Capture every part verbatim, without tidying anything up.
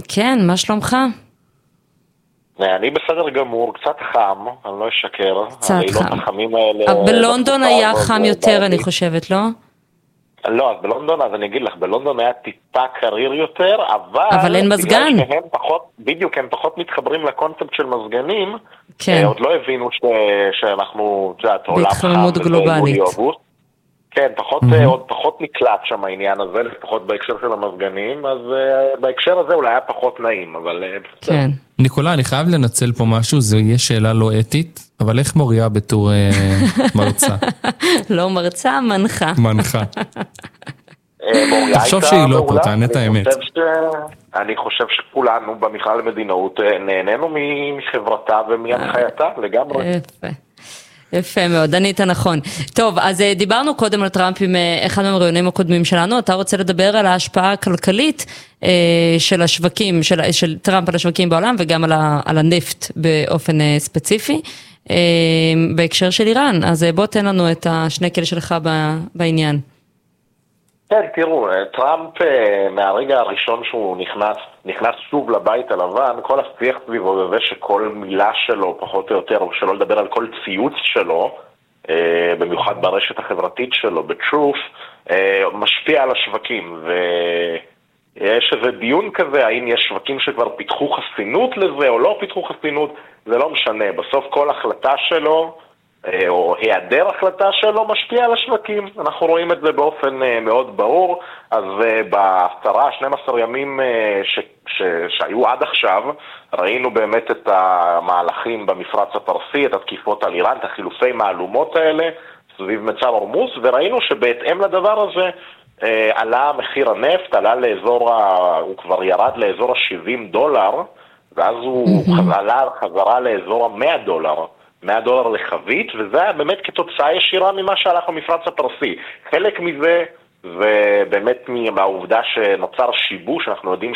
כן, מה שלומך? אני בסדר גמור, קצת חם, אני לא אשקר. קצת חם. החמים האלה... בלונדון היה חם יותר, אני חושבת, לא? לא, אז בלונדון, אז אני אגיד לך, בלונדון היה טיפה קריר יותר, אבל... אבל אין מזגן. בגלל שהם פחות, בדיוק, הם פחות מתחברים לקונספט של מזגנים, כן. עוד לא הבינו ש... שאנחנו, את יודעת, עולם חם... בהתחממות גלובלית. כן, פחות, mm-hmm. עוד פחות נקלט שם העניין הזה, לפחות בהקשר של המזגנים, אז uh, בהקשר הזה אולי היה פחות נעים, אבל... Uh, כן. ניקולה, אני חייב לנצל פה משהו, זו יהיה שאלה לא אתית, אבל איך מוריה בתור uh, מרצה? לא מרצה, מנחה. מנחה. תחשוב שהיא לא פה, תענה את האמת. אני חושב שכולנו במכלל למדינאות נהנינו מחברתה ומהנחייתה לגמרי. יפה. יפה מאוד, ענית נכון. טוב, אז דיברנו קודם על טראמפ עם אחד מהמראיינים הקודמים שלנו, אתה רוצה לדבר על ההשפעה הכלכלית של השווקים, של, של טראמפ על השווקים בעולם וגם על, ה, על הנפט באופן ספציפי, בהקשר של איראן, אז בוא תן לנו את השנקל שלך בעניין. כן, תראו, טראמפ מהרגע הראשון שהוא נכנס, נכנס שוב לבית הלבן, כל השיח סביבו זה שכל מילה שלו, פחות או יותר, או שלא לדבר על כל ציוץ שלו, במיוחד ברשת החברתית שלו, ב-Truth, משפיע על השווקים. ויש איזה דיון כזה, האם יש שווקים שכבר פיתחו חסינות לזה או לא פיתחו חסינות, זה לא משנה. בסוף כל החלטה שלו, או היעדר החלטה שלו משפיע על השווקים. אנחנו רואים את זה באופן מאוד ברור. אז בעשרה, שנים עשר ימים ש, ש, שהיו עד עכשיו, ראינו באמת את המהלכים במפרץ הפרסי, את התקיפות על איראן, את החילופי מהלומות האלה סביב מצר הורמוז, וראינו שבהתאם לדבר הזה עלה מחיר הנפט, עלה לאזור, ה... הוא כבר ירד לאזור ה-שבעים דולר, ואז הוא עלה חזרה לאזור ה-מאה דולר. מאה דולר לחבית, וזה היה באמת כתוצאה ישירה ממה שהלך במפרץ הפרסי. חלק מזה, ובאמת מהעובדה שנוצר שיבוש, אנחנו יודעים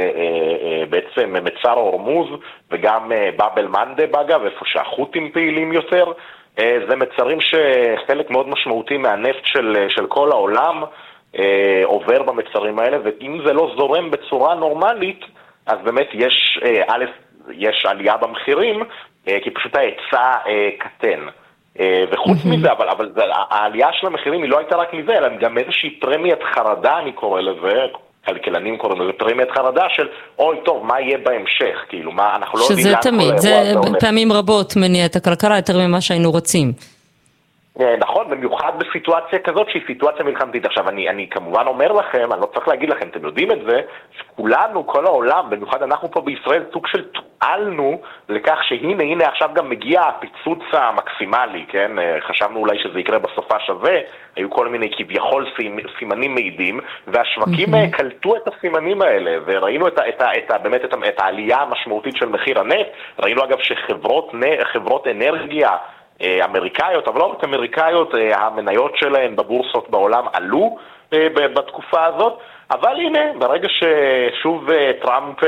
שבעצם מצר הורמוז, וגם באבל מנדב אגב, איפה שהחות'ים פעילים יותר, זה מצרים שחלק מאוד משמעותי מהנפט של, של כל העולם עובר במצרים האלה, ואם זה לא זורם בצורה נורמלית, אז באמת יש, א', יש עלייה במחירים, כי פשוט ההיצע קטן. וחוץ מזה, אבל, אבל העלייה של המחירים היא לא הייתה רק מזה, אלא גם איזושהי פרמיית חרדה, אני קורא לזה, כלכלנים קוראים לזה פרמיית חרדה של, אוי טוב, מה יהיה בהמשך? כאילו, מה, אנחנו לא יודעים לאן כל האירוע הזה הולך. שזה תמיד, זה פעמים רבות מניע את הכלכלה יותר ממה שהיינו רוצים. נכון, במיוחד בסיטואציה כזאת שהיא סיטואציה מלחמתית. עכשיו, אני, אני כמובן אומר לכם, אני לא צריך להגיד לכם, אתם יודעים את זה, שכולנו, כל העולם, במיוחד אנחנו פה בישראל, סוג של תועלנו לכך שהנה, הנה עכשיו גם מגיע הפיצוץ המקסימלי, כן? חשבנו אולי שזה יקרה בסופש הזה, היו כל מיני כביכול סימנים מעידים, והשווקים mm-hmm. קלטו את הסימנים האלה, וראינו את, את, את, את, באמת את, את העלייה המשמעותית של מחיר הנפט, ראינו אגב שחברות חברות אנרגיה, אמריקאיות, אבל לא רק אמריקאיות, המניות שלהן בבורסות בעולם עלו בתקופה הזאת, אבל הנה, ברגע ששוב טראמפ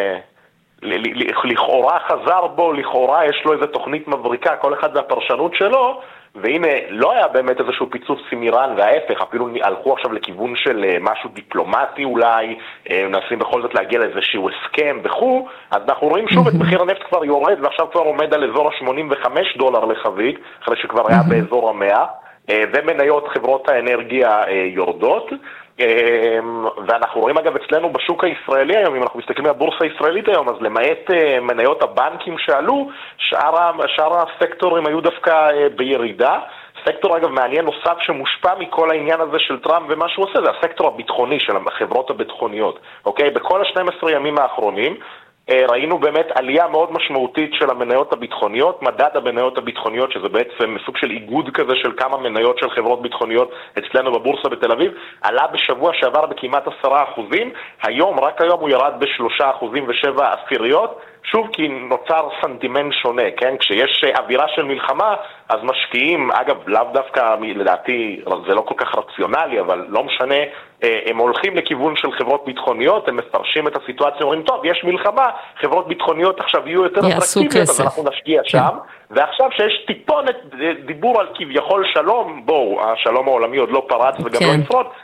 לכאורה חזר בו, לכאורה יש לו איזו תוכנית מבריקה, כל אחד זה הפרשנות שלו, והנה לא היה באמת איזשהו פיצוץ עם איראן, וההפך, אפילו הלכו עכשיו לכיוון של משהו דיפלומטי אולי, מנסים בכל זאת להגיע לאיזשהו הסכם וכו', אז אנחנו רואים שוב את מחיר הנפט כבר יורד, ועכשיו כבר עומד על אזור ה-שמונים וחמישה דולר לחבית, אחרי שכבר היה באזור ה-מאה, ומניות חברות האנרגיה יורדות, ואנחנו רואים אגב אצלנו בשוק הישראלי היום, אם אנחנו מסתכלים על הבורסה הישראלית היום, אז למעט מניות הבנקים שעלו, שאר, שאר הסקטורים היו דווקא בירידה. סקטור אגב מעניין נוסף שמושפע מכל העניין הזה של טראמפ ומה שהוא עושה, זה הסקטור הביטחוני של החברות הביטחוניות. אוקיי? בכל ה-שנים עשר ימים האחרונים, ראינו באמת עלייה מאוד משמעותית של המניות הביטחוניות, מדד המניות הביטחוניות, שזה בעצם סוג של איגוד כזה של כמה מניות של חברות ביטחוניות אצלנו בבורסה בתל אביב, עלה בשבוע שעבר בכמעט עשרה אחוזים, היום, רק היום הוא ירד בשלושה אחוזים ושבע עשיריות, שוב כי נוצר סנטימנט שונה, כן? כשיש אווירה של מלחמה, אז משקיעים, אגב, לאו דווקא, לדעתי, זה לא כל כך רציונלי, אבל לא משנה, הם הולכים לכיוון של חברות ביטחוניות, הם מפרשים את הסיטואציה, אומרים, טוב, יש מלחמה, חברות ביטחוניות עכשיו יהיו יותר אטרקטיביות, אז אנחנו נשקיע שם, ועכשיו שיש טיפונת דיבור על כביכול שלום, בואו, השלום העולמי עוד לא פרץ וגם לא יפרוץ,